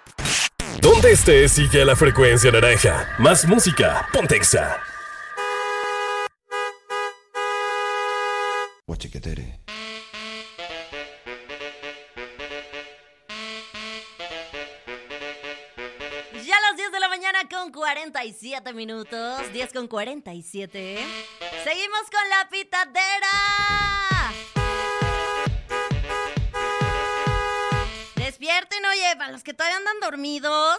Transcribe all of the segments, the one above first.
Donde estés, sigue a la frecuencia naranja. Más música, ponte Exa. Guachiquetere. Ya a las 10 de la mañana con 47 minutos. 10 con 47. Seguimos con la pitadera. Despierten, oye, para los que todavía andan dormidos.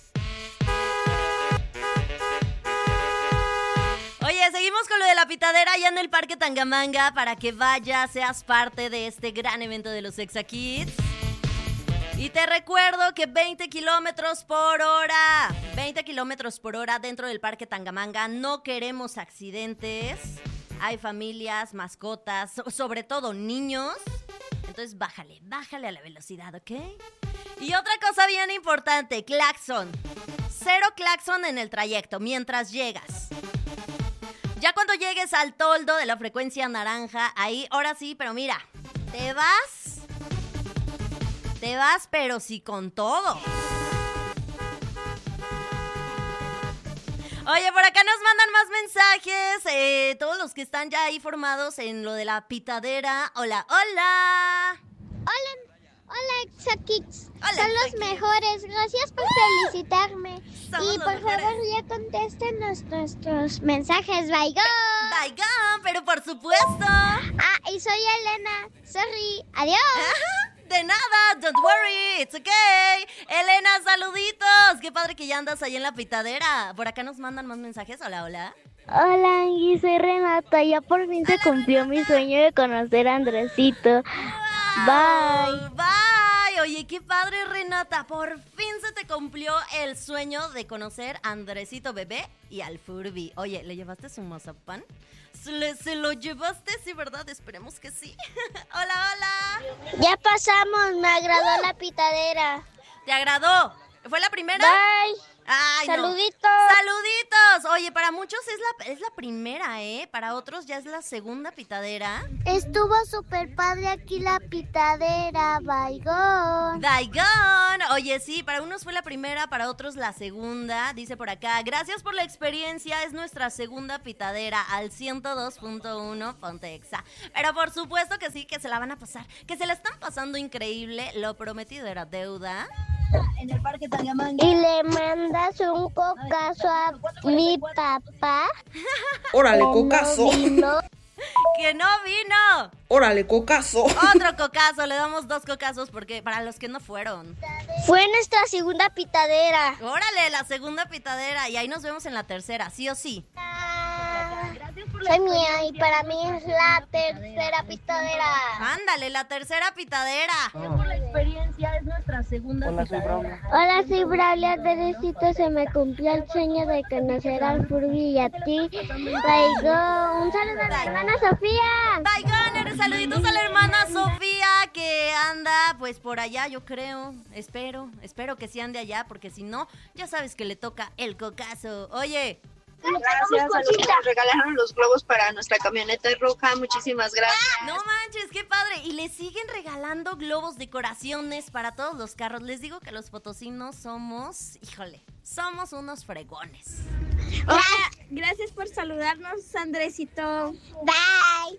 Oye, seguimos con lo de la pitadera allá en el Parque Tangamanga para que vayas, seas parte de este gran evento de los Exa Kids. Y te recuerdo que 20 kilómetros por hora dentro del Parque Tangamanga. No queremos accidentes. Hay familias, mascotas, sobre todo niños. Entonces bájale a la velocidad, ¿ok? Y otra cosa bien importante, claxon. 0 claxon en el trayecto mientras llegas. Ya cuando llegues al toldo de la frecuencia naranja, ahí, ahora sí, pero mira, te vas, pero sí con todo. Oye, por acá nos mandan más mensajes, todos los que están ya ahí formados en lo de la pitadera. Hola. Hola, Exa Kids. Hola, Son los Exa Kids. mejores. Gracias por felicitarme. Somos Y los por mejores. favor, ya contesten nuestros mensajes. Bye. Daigón, pero por supuesto. Y soy Elena. Sorry. Adiós. De nada, don't worry, it's okay. Elena, saluditos. Qué padre que ya andas ahí en la pitadera. Por acá nos mandan más mensajes. Hola. Hola, Angie. Soy Renata. Ya por fin se cumplió mi sueño de conocer a Andresito. Bye. Bye. Oye, qué padre, Renata. Por fin se te cumplió el sueño de conocer a Andresito bebé y al Furby. Oye, ¿le llevaste su mazapán? ¿Se lo llevaste? Sí, ¿verdad? Esperemos que sí. Hola. Ya pasamos. Me agradó la pitadera. ¿Te agradó? ¿Fue la primera? Bye. Ay, Saluditos. No. ¡Saluditos! Oye, para muchos es la primera, ¿eh? Para otros ya es la segunda pitadera. Estuvo súper padre aquí la pitadera. Bye. ¡Daigón! Oye, sí, para unos fue la primera, para otros la segunda. Dice por acá, gracias por la experiencia, es nuestra segunda pitadera al 102.1 Ponte Exa. Pero por supuesto que sí, que se la van a pasar, que se la están pasando increíble. Lo prometido era deuda. En el Parque Tangamanga. Y le mandas un cocazo a mi papá. Órale, cocazo. ¡Que no vino! Órale, cocazo. Otro cocazo, le damos 2 cocazos porque para los que no fueron. Fue nuestra segunda pitadera. Órale, la segunda pitadera y ahí nos vemos en la tercera, sí o sí. Soy mía y para mí es la tercera pitadera. Ándale, la tercera pitadera. Por la experiencia es nuestra segunda pitadera. Hola, soy Braulio Teresito. Se me cumplió el sueño de conocer al Furby y a ti. Baigo. Un saludo a la hermana Sofía. Daigón, saluditos a la hermana Sofía que anda pues por allá, yo creo. Espero que sí ande allá porque si no, ya sabes que le toca el cocazo. Oye. Gracias a los que nos regalaron los globos para nuestra camioneta roja, muchísimas gracias. No manches, qué padre. Y le siguen regalando globos, decoraciones para todos los carros. Les digo que los potosinos somos unos fregones. Gracias por saludarnos, Andresito. Bye.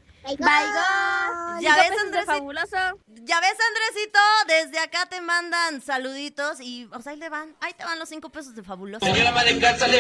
¿Ya ves, Andresito? Fabuloso. Ya ves, Andresito, desde acá te mandan saluditos y, o sea, ahí te van los 5 pesos de fabuloso.